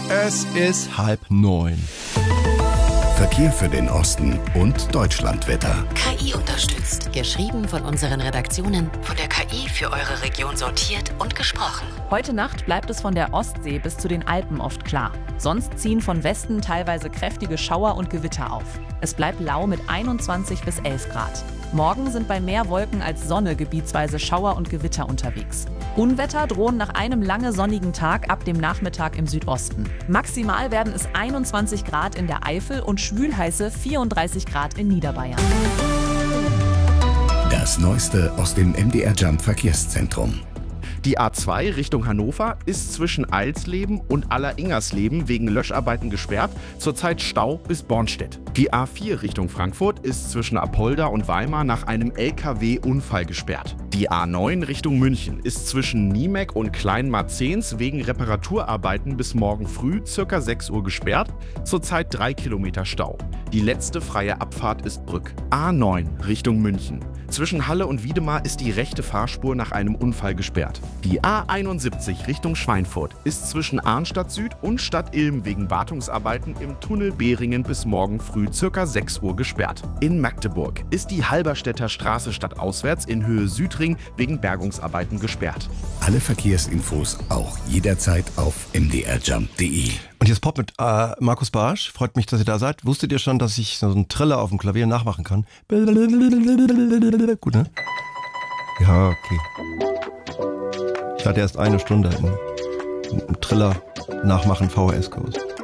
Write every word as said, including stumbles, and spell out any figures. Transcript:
Es ist halb neun. Verkehr für den Osten und Deutschlandwetter. K I unterstützt. Geschrieben von unseren Redaktionen, von der K I für eure Region sortiert und gesprochen. Heute Nacht bleibt es von der Ostsee bis zu den Alpen oft klar. Sonst ziehen von Westen teilweise kräftige Schauer und Gewitter auf. Es bleibt lau mit einundzwanzig bis elf Grad. Morgen sind bei mehr Wolken als Sonne gebietsweise Schauer und Gewitter unterwegs. Unwetter drohen nach einem lange sonnigen Tag ab dem Nachmittag im Südosten. Maximal werden es einundzwanzig Grad in der Eifel und schwülheiße vierunddreißig Grad in Niederbayern. Das Neueste aus dem M D R Jump Verkehrszentrum. Die A zwei Richtung Hannover ist zwischen Eilsleben und Alleringersleben wegen Löscharbeiten gesperrt, zurzeit Stau bis Bornstedt. Die A vier Richtung Frankfurt ist zwischen Apolda und Weimar nach einem L K W-Unfall gesperrt. Die A neun Richtung München ist zwischen Niemek und Kleinmarzens wegen Reparaturarbeiten bis morgen früh ca. sechs Uhr gesperrt, zurzeit drei Kilometer Stau. Die letzte freie Abfahrt ist Brück. A neun Richtung München. Zwischen Halle und Wiedemar ist die rechte Fahrspur nach einem Unfall gesperrt. Die A einundsiebzig Richtung Schweinfurt ist zwischen Arnstadt Süd und Stadt Ilm wegen Wartungsarbeiten im Tunnel Behringen bis morgen früh ca. sechs Uhr gesperrt. In Magdeburg ist die Halberstädter Straße stadtauswärts in Höhe Südring wegen Bergungsarbeiten gesperrt. Alle Verkehrsinfos auch jederzeit auf m d r jump punkt d e. Und jetzt Pop mit äh, Markus Barsch. Freut mich, dass ihr da seid. Wusstet ihr schon, dass ich so einen Triller auf dem Klavier nachmachen kann? Gut, ne? Ja, okay. Ich hatte erst eine Stunde im, im Triller nachmachen V H S-Kurs.